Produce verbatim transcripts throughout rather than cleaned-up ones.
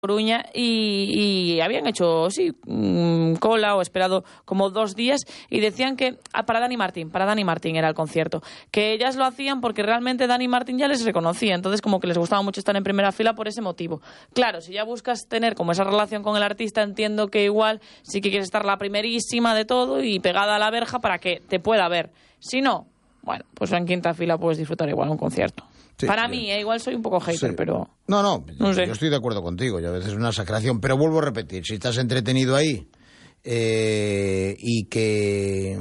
Coruña y, y habían hecho, sí, cola o esperado como dos días y decían que para Dani Martín, para Dani Martín era el concierto, que ellas lo hacían porque realmente Dani Martín ya les reconocía, entonces como que les gustaba mucho estar en primera fila por ese motivo. Claro, si ya buscas tener como esa relación con el artista, entiendo que igual sí que quieres estar la primerísima de todo y pegada a la verja para que te pueda ver. Si no, bueno, pues en quinta fila puedes disfrutar igual un concierto. Sí, Para mí, eh, igual soy un poco hater, sí. pero... No, no, no yo, sé. yo estoy de acuerdo contigo, y a veces es una exageración, pero vuelvo a repetir, si estás entretenido ahí eh, y que,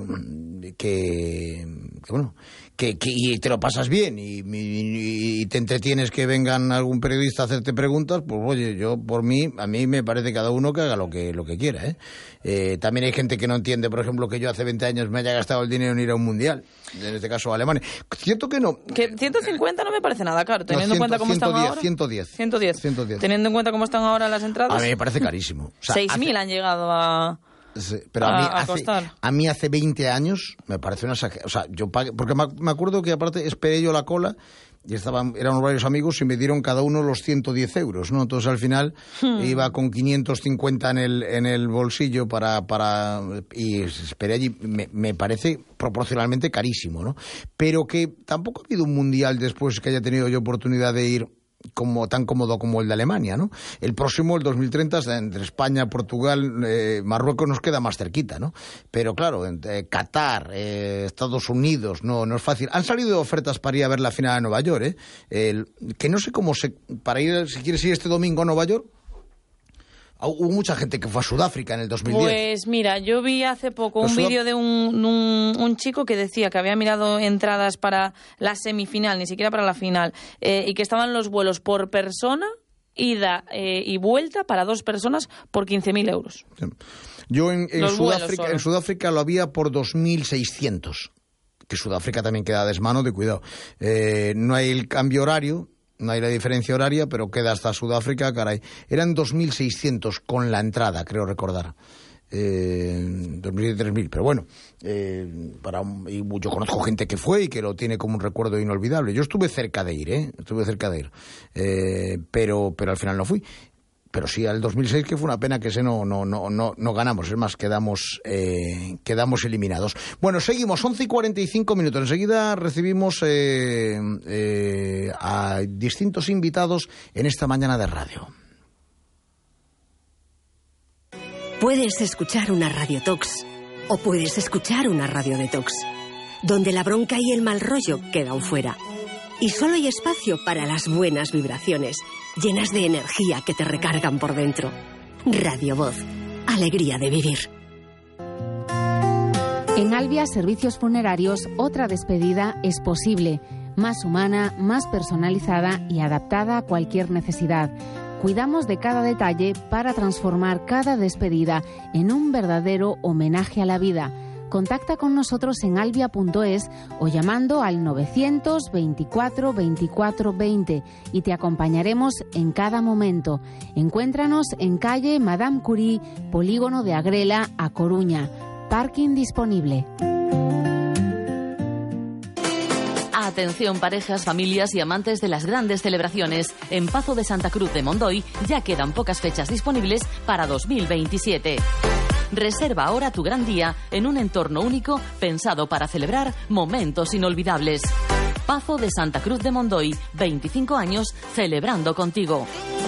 que, que bueno, que, que y te lo pasas bien y, y, y te entretienes que vengan algún periodista a hacerte preguntas, pues oye, yo por mí, a mí me parece cada uno que haga lo que, lo que quiera, ¿eh? Eh, también hay gente que no entiende, por ejemplo, que yo hace veinte años me haya gastado el dinero en ir a un mundial, en este caso a Alemania. Cierto que no. Que ciento cincuenta no me parece nada caro, teniendo no, cien, en cuenta cómo ciento diez, están ahora. ciento diez. ciento diez. ciento diez. Teniendo en cuenta cómo están ahora las entradas. A mí me parece carísimo. O sea, seis mil hace... han llegado a... Sí, pero a, a mí a, hace, a mí hace veinte años me parece una exageración. O sea, yo pagué, porque me acuerdo que aparte esperé yo la cola y estaban, eran varios amigos y me dieron cada uno los ciento diez euros, ¿no? Entonces al final hmm. iba con quinientos cincuenta en el, en el bolsillo para, para, y esperé allí, me, me parece proporcionalmente carísimo, ¿no? Pero que tampoco ha habido un mundial después que haya tenido yo oportunidad de ir como tan cómodo como el de Alemania, ¿no? El próximo, el dos mil treinta, entre España, Portugal, eh, Marruecos nos queda más cerquita, ¿no? Pero claro, entre Qatar, eh, Estados Unidos, no, no es fácil. Han salido ofertas para ir a ver la final a Nueva York, ¿eh? El, que no sé cómo se... Para ir, si quieres ir este domingo a Nueva York... Hubo mucha gente que fue a Sudáfrica en el dos mil diez. Pues mira, yo vi hace poco un vídeo de un, un, un chico que decía que había mirado entradas para la semifinal, ni siquiera para la final, eh, y que estaban los vuelos por persona, ida eh, y vuelta para dos personas por quince mil euros. Sí. Yo en, en, Sudáfrica, en Sudáfrica lo había por dos mil seiscientos, que Sudáfrica también queda a desmano de cuidado. Eh, no hay el cambio horario. No hay la diferencia horaria, pero queda hasta Sudáfrica, caray. Eran dos mil seiscientos con la entrada, creo recordar. Eh, dos mil y tres mil, pero bueno, eh, para un, y yo conozco gente que fue y que lo tiene como un recuerdo inolvidable. Yo estuve cerca de ir, ¿eh? Estuve cerca de ir. Eh, pero, pero al final no fui. Pero sí, al dos mil seis, que fue una pena que ese no no no no, no ganamos, es más, quedamos eh, quedamos eliminados. Bueno, seguimos, once y cuarenta y cinco minutos. Enseguida recibimos eh, eh, a distintos invitados en esta mañana de radio. Puedes escuchar una Radio Tox o puedes escuchar una Radio Detox, donde la bronca y el mal rollo quedan fuera. Y solo hay espacio para las buenas vibraciones, llenas de energía que te recargan por dentro. Radio Voz, alegría de vivir. En Albia Servicios Funerarios, otra despedida es posible, más humana, más personalizada y adaptada a cualquier necesidad. Cuidamos de cada detalle para transformar cada despedida en un verdadero homenaje a la vida. Contacta con nosotros en albia punto es o llamando al novecientos veinticuatro veinticuatro veinte y te acompañaremos en cada momento. Encuéntranos en calle Madame Curie, Polígono de Agrela, A Coruña. Parking disponible. Atención parejas, familias y amantes de las grandes celebraciones. En Pazo de Santa Cruz de Mondoy ya quedan pocas fechas disponibles para dos mil veintisiete. Reserva ahora tu gran día en un entorno único pensado para celebrar momentos inolvidables. Pazo de Santa Cruz de Mondoy, veinticinco años celebrando contigo.